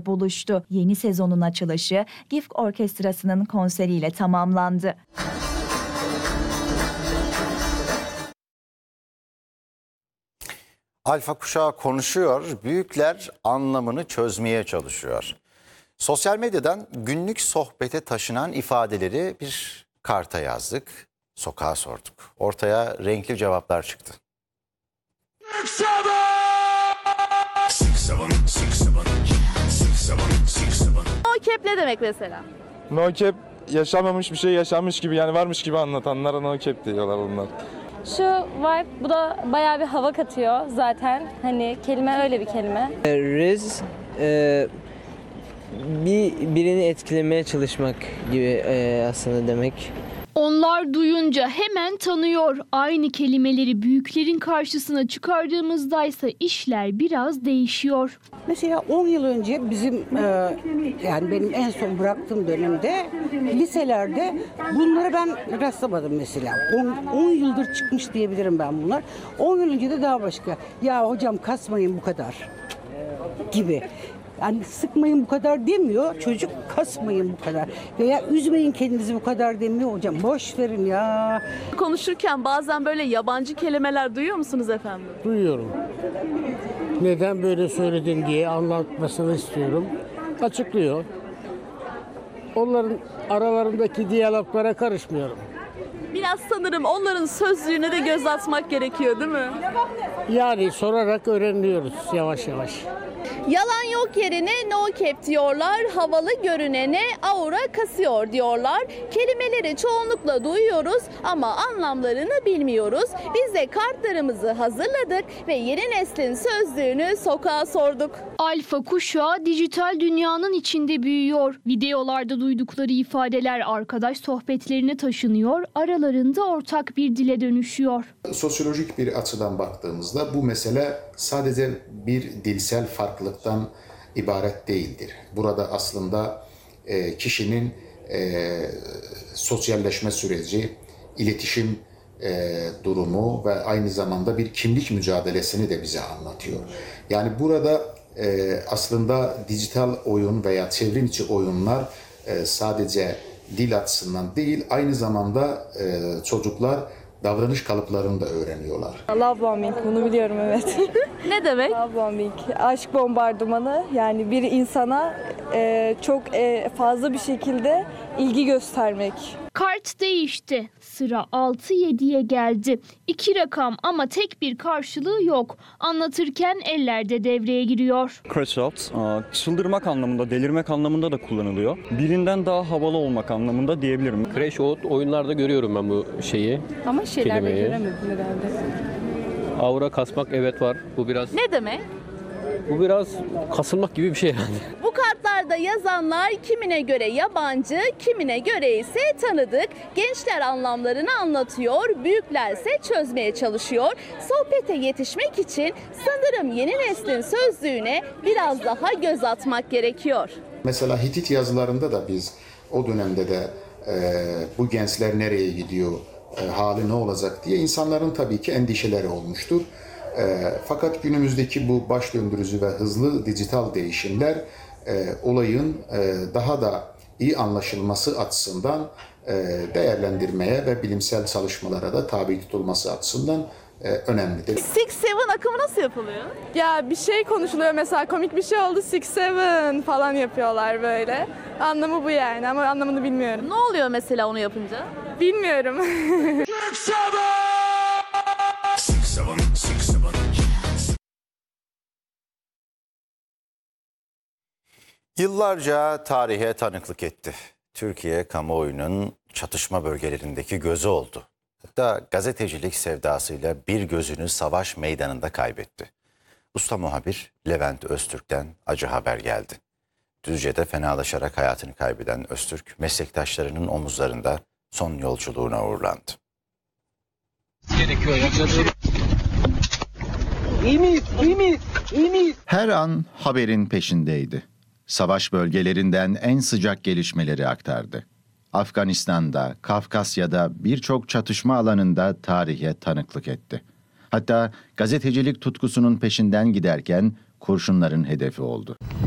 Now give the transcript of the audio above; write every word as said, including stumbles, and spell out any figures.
buluştu. Yeni sezonun açılışı GİFK Orkestrası'nın konseriyle tamamlandı. Alfa kuşağı konuşuyor, büyükler anlamını çözmeye çalışıyor. Sosyal medyadan günlük sohbete taşınan ifadeleri bir karta yazdık, sokağa sorduk. Ortaya renkli cevaplar çıktı. No cap ne demek mesela? No cap yaşanmamış bir şey yaşanmış gibi, yani varmış gibi anlatanlara no cap diyorlar onlar. Şu vibe, bu da bayağı bir hava katıyor zaten. Hani kelime öyle bir kelime. Riz e, bir birini etkilemeye çalışmak gibi e, aslında demek. Onlar duyunca hemen tanıyor. Aynı kelimeleri büyüklerin karşısına çıkardığımızdaysa işler biraz değişiyor. Mesela on yıl önce bizim e, yani benim en son bıraktığım dönemde liselerde bunlara ben rastlamadım mesela. on yıldır çıkmış diyebilirim ben bunlar. on yıl önce de daha başka. Ya hocam kasmayın bu kadar gibi. Yani sıkmayın bu kadar demiyor çocuk, kasmayın bu kadar veya üzmeyin kendinizi bu kadar demiyor hocam, boş verin ya. Konuşurken bazen böyle yabancı kelimeler duyuyor musunuz efendim? Duyuyorum. Neden böyle söyledin diye anlatmasını istiyorum. Açıklıyor. Onların aralarındaki diyaloglara karışmıyorum. Biraz sanırım onların sözlüğüne de göz atmak gerekiyor değil mi? Yani sorarak öğreniyoruz yavaş yavaş. Yalan yok yerine no cap diyorlar, havalı görünene aura kasıyor diyorlar. Kelimeleri çoğunlukla duyuyoruz ama anlamlarını bilmiyoruz. Biz de kartlarımızı hazırladık ve yeni neslin sözlüğünü sokağa sorduk. Alfa kuşağı dijital dünyanın içinde büyüyor. Videolarda duydukları ifadeler arkadaş sohbetlerine taşınıyor, aralarında ortak bir dile dönüşüyor. Sosyolojik bir açıdan baktığımızda bu mesele sadece bir dilsel farklılıktan ibaret değildir. Burada aslında e, kişinin e, sosyalleşme süreci, iletişim e, durumu ve aynı zamanda bir kimlik mücadelesini de bize anlatıyor. Yani burada e, aslında dijital oyun veya çevrim içi oyunlar e, sadece dil açısından değil, aynı zamanda e, çocuklar davranış kalıplarını da öğreniyorlar. Love bombing, bunu biliyorum evet. Ne demek? Love bombing, aşk bombardımanı, yani bir insana e, çok e, fazla bir şekilde ilgi göstermek. Kart değişti. Sıra altı yediye geldi. İki rakam ama tek bir karşılığı yok. Anlatırken eller de devreye giriyor. Crash out, çıldırmak anlamında, delirmek anlamında da kullanılıyor. Birinden daha havalı olmak anlamında diyebilirim. Crash out oyunlarda görüyorum ben bu şeyi. Ama şeylerde kelimeyi. göremedim herhalde. Aura kasmak evet var. Bu biraz Ne demek? bu biraz kasılmak gibi bir şey herhalde. Bu kartlarda yazanlar kimine göre yabancı, kimine göre ise tanıdık. Gençler anlamlarını anlatıyor, büyüklerse çözmeye çalışıyor. Sohbete yetişmek için sanırım yeni neslin sözlüğüne biraz daha göz atmak gerekiyor. Mesela Hitit yazılarında da biz o dönemde de e, bu gençler nereye gidiyor, e, hali ne olacak diye insanların tabii ki endişeleri olmuştur. E, fakat günümüzdeki bu baş döndürücü ve hızlı dijital değişimler e, olayın e, daha da iyi anlaşılması açısından e, değerlendirmeye ve bilimsel çalışmalara da tabi tutulması açısından e, önemlidir. Six Seven akımı nasıl yapılıyor? Ya bir şey konuşuluyor mesela, komik bir şey oldu, six seven falan yapıyorlar böyle. Anlamı bu yani ama anlamını bilmiyorum. Ne oluyor mesela onu yapınca? Bilmiyorum. Yıllarca tarihe tanıklık etti. Türkiye kamuoyunun çatışma bölgelerindeki gözü oldu. Hatta gazetecilik sevdasıyla bir gözünü savaş meydanında kaybetti. Usta muhabir Levent Öztürk'ten acı haber geldi. Düzce'de fenalaşarak hayatını kaybeden Öztürk, meslektaşlarının omuzlarında son yolculuğuna uğurlandı. İyi miyiz? İyi miyiz? İyi miyiz? Her an haberin peşindeydi. Savaş bölgelerinden en sıcak gelişmeleri aktardı. Afganistan'da, Kafkasya'da birçok çatışma alanında tarihe tanıklık etti. Hatta gazetecilik tutkusunun peşinden giderken kurşunların hedefi oldu.